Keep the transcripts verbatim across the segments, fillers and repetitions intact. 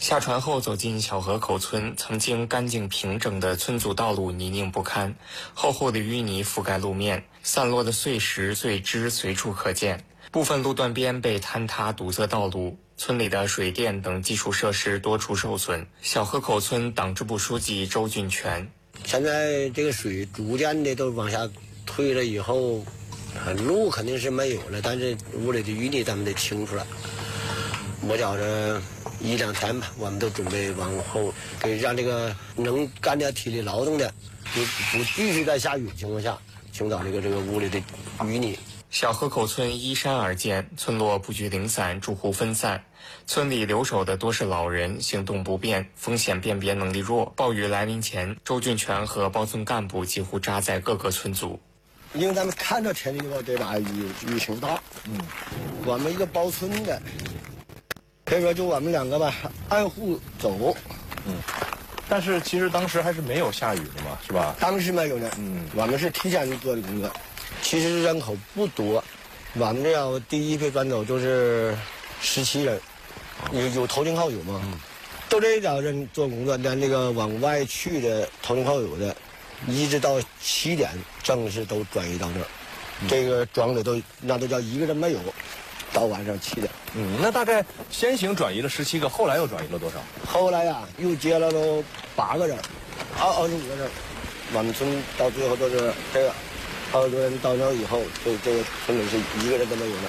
下船后走进小河口村，曾经干净平整的村组道路泥泞不堪，厚厚的淤泥覆盖路面，散落的碎石碎枝随处可见。部分路段边被坍塌堵塞道路，村里的水电等基础设施多处受损。小河口村党支部书记周俊全： 现在这个水逐渐的都往下退了以后，路肯定是没有了，但是屋里的淤泥咱们得清出来。我觉着一两天吧，我们都准备往后给让这个能干点体力劳动的，不不继续在下雨的情况下清扫这个这个屋里的淤泥。 小河口村依山而建，村落布局零散，住户分散，村里留守的多是老人，行动不便，风险辨别能力弱。暴雨来临前，周俊全和包村干部几乎扎在各个村组。 因为咱们看到天气预报对吧，雨雨情大，嗯，我们一个包村的，可以说就我们两个吧，按户走， 嗯，但是其实当时还是没有下雨的嘛，是吧？ 当时没有呢，嗯，我们是提前做的工作。其实人口不多，我们这要第一批转走就是十七人，有有投亲好友嘛，嗯，都这一点人做工作，连那个往外去的投亲好友的，一直到七点正式都转移到这儿，嗯，这个装的都那都叫一个人没有，到晚上七点。 嗯，那大概先行转移了十七个，后来又转移了多少？ 后来呀，又接了都八个人，二二十五个人，我们村到最后都是这个。二十多人到那以后，这这个村里是一个人都没有了。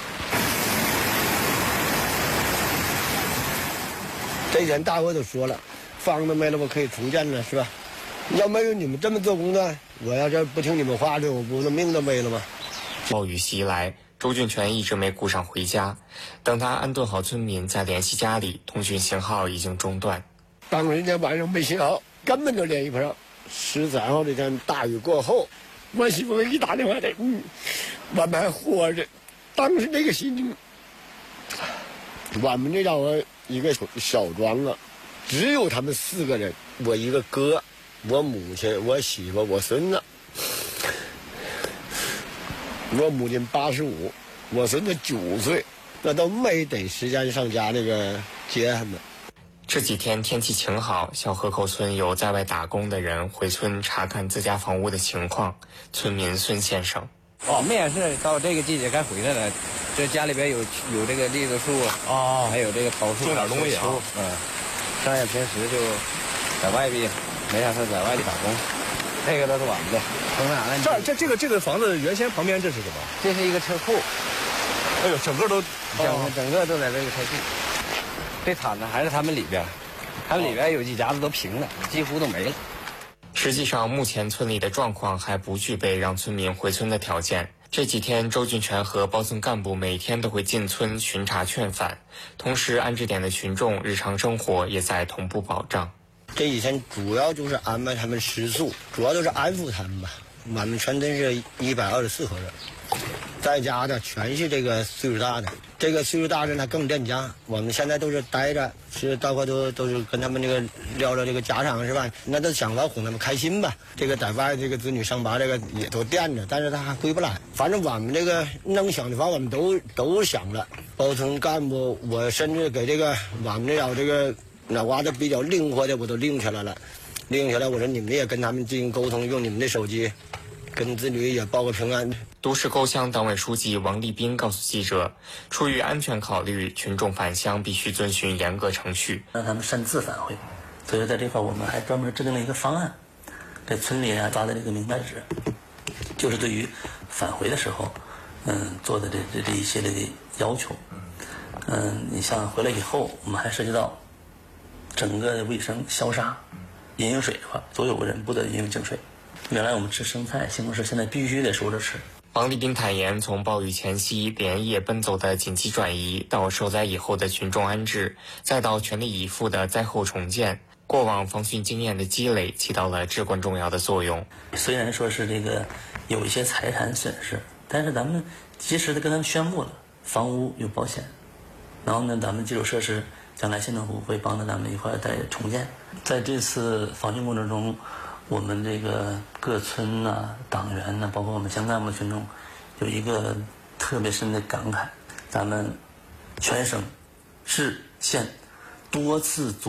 这一天大伙都说了，房子没了，我可以重建了，是吧？要没有你们这么做工作，我要这不听你们话的，我不是命都没了吗？ 暴雨袭来，周俊全一直没顾上回家。等他安顿好村民，再联系家里，通讯信号已经中断。 当时那晚上没信号，根本就联系不上。十三号这天大雨过后。我媳妇给你打电话的，嗯，我们还活着。当时那个心情，我们这叫一个小庄啊，只有他们四个人，我一个哥，我母亲，我媳妇，我孙子。我母亲八十五，我孙子九岁，那都没得时间上家那个接他们。 这几天天气晴好，小河口村有在外打工的人回村查看自家房屋的情况。村民孙先生： 我们也是到这个季节该回来了，这家里边有有这个栗子树啊，还有这个桃树， 种点东西啊。 嗯，剩下平时就在外边，没啥事在外地打工。这个都是我们的。从哪呢？ 这这这个这个房子原先旁边这是什么？ 这是一个车库。 哎呦，整个都整个整个都在这个车库。这铲子还是他们里边，他们里边有几家子都平了，几乎都没了。 实际上，目前村里的状况还不具备让村民回村的条件。这几天，周俊全和包村干部每天都会进村巡查劝返，同时安置点的群众日常生活也在同步保障。 这几天主要就是安排他们食宿，主要就是安抚他们吧。我们全村是一百二十四口人。在家的全是这个岁数大的，这个岁数大的呢更恋家。我们现在都是待着，是到会都都是跟他们这个聊聊这个家常是吧？那都想法哄他们开心吧。这个在外这个子女上班这个也都惦着，但是他还回不来。反正我们这个能想的话，我们都都想了。包村干部，我甚至给这个我们这要这个脑瓜子比较灵活的，我都拎起来了，拎起来。我说你们也跟他们进行沟通，用你们的手机。跟子女也报个平安。 都市沟乡党委书记王立斌告诉记者，出于安全考虑，群众返乡必须遵循严格程序， 让他们擅自返回。所以在这块我们还专门制定了一个方案，在村里啊发的这个明白纸，就是对于返回的时候，嗯，做的这这这一系列的要求。嗯，你像回来以后，我们还涉及到整个的卫生消杀，饮用水的话，所有人不得饮用净水。原来我们吃生菜、西红柿，现在必须得熟着吃。 王立斌坦言，从暴雨前夕连夜奔走的紧急转移，到受灾以后的群众安置，再到全力以赴的灾后重建，过往防汛经验的积累起到了至关重要的作用。 虽然说是这个有一些财产损失，但是咱们及时的跟他们宣布了，房屋有保险，然后呢，咱们基础设施将来县政府会帮着咱们一块再重建。在这次防汛过程中，我们这个各村呐、啊、党员呐、啊，包括我们乡干部群众，有一个特别深的感慨：咱们全省、市、县多次组